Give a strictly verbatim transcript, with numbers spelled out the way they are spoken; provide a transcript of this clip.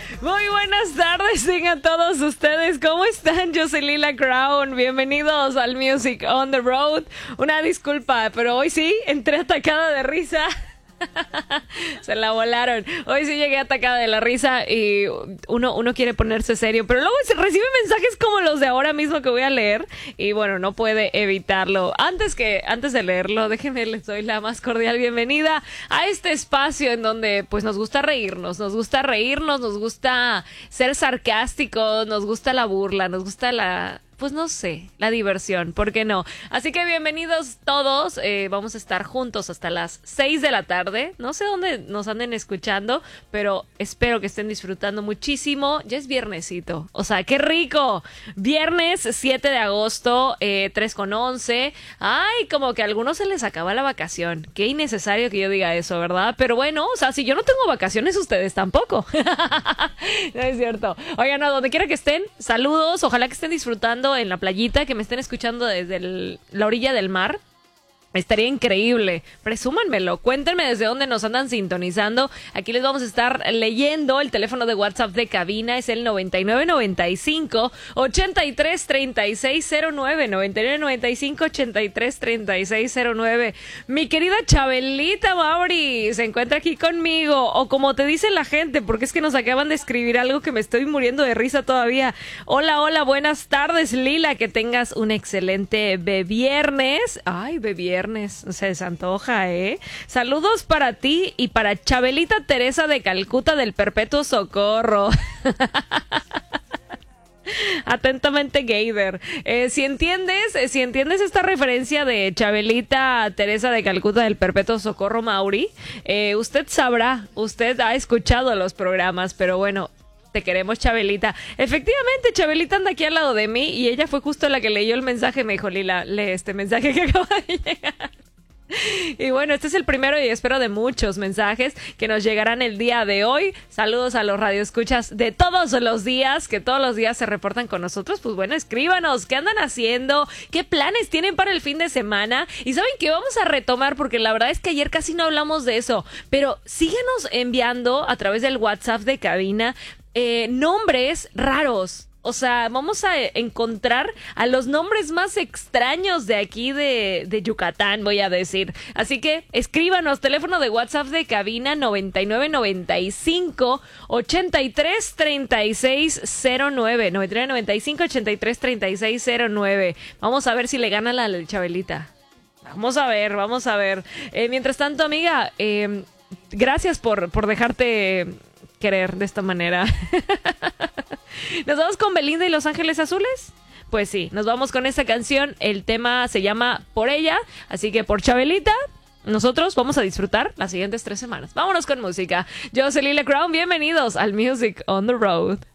Muy buenas tardes, tengan todos ustedes. ¿Cómo están? Yo soy Lila Crown. Bienvenidos al Music on the Road. Una disculpa, pero hoy sí entré atacada de risa. Se la volaron. Hoy sí llegué atacada de la risa y uno, uno quiere ponerse serio, pero luego se recibe mensajes como los de ahora mismo que voy a leer y bueno, no puede evitarlo. Antes que, antes de leerlo, déjenme, les doy la más cordial bienvenida a este espacio en donde pues nos gusta reírnos, nos gusta reírnos, nos gusta ser sarcásticos, nos gusta la burla, nos gusta la... pues no sé, la diversión, ¿por qué no? Así que bienvenidos todos, eh, vamos a estar juntos hasta las seis de la tarde, no sé dónde nos anden escuchando, pero espero que estén disfrutando muchísimo, ya es viernesito, o sea, ¡qué rico! Viernes siete de agosto, eh, tres con once, ay, como que a algunos se les acaba la vacación, qué innecesario que yo diga eso, ¿verdad? Pero bueno, o sea, si yo no tengo vacaciones, ustedes tampoco. No es cierto. Oigan, no, donde quiera que estén, saludos, ojalá que estén disfrutando en la playita, que me estén escuchando desde el, la orilla del mar. Estaría increíble. Presúmanmelo. Cuéntenme desde dónde nos andan sintonizando. Aquí les vamos a estar leyendo. El teléfono de WhatsApp de cabina es el noventa y nueve noventa y cinco, ochenta y tres, treinta y seis cero nueve. noventa y nueve noventa y cinco, ochenta y tres, treinta y seis cero nueve. Mi querida Chabelita Mauri se encuentra aquí conmigo. O como te dice la gente, porque es que nos acaban de escribir algo que me estoy muriendo de risa todavía. Hola, hola, buenas tardes, Lila. Que tengas un excelente viernes. Ay, viernes. Se desantoja, ¿eh? Saludos para ti y para Chabelita Teresa de Calcuta del Perpetuo Socorro. Atentamente, Gader. Eh, si entiendes, eh, si entiendes esta referencia de Chabelita Teresa de Calcuta del Perpetuo Socorro, Mauri, eh, usted sabrá, usted ha escuchado los programas, pero bueno, te queremos, Chabelita. Efectivamente, Chabelita anda aquí al lado de mí y ella fue justo la que leyó el mensaje. Me dijo, Lila, lee este mensaje que acaba de llegar. Y bueno, este es el primero y espero de muchos mensajes que nos llegarán el día de hoy. Saludos a los radioescuchas de todos los días, que todos los días se reportan con nosotros. Pues bueno, escríbanos, ¿qué andan haciendo? ¿Qué planes tienen para el fin de semana? Y saben que vamos a retomar, porque la verdad es que ayer casi no hablamos de eso, pero síguenos enviando a través del WhatsApp de cabina eh, nombres raros. O sea, vamos a encontrar a los nombres más extraños de aquí de, de Yucatán, voy a decir. Así que escríbanos, teléfono de WhatsApp de cabina noventa y nueve noventa y cinco, ochenta y tres, treinta y seis cero nueve. noventa y nueve noventa y cinco, ochenta y tres, treinta y seis cero nueve. Vamos a ver si le gana la Chabelita. Vamos a ver, vamos a ver. Eh, mientras tanto, amiga, eh, gracias por, por dejarte querer de esta manera. ¿Nos vamos con Belinda y Los Ángeles Azules? Pues sí, nos vamos con esta canción. El tema se llama Por Ella, así que por Chabelita, nosotros vamos a disfrutar las siguientes tres semanas. Vámonos con música. Yo soy Lila Crown, bienvenidos al Music on the Road.